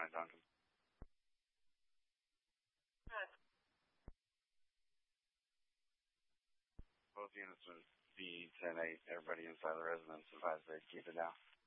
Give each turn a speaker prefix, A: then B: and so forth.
A: night, Duncan. Both units would be 10-8. Everybody inside the residence advised they keep it down.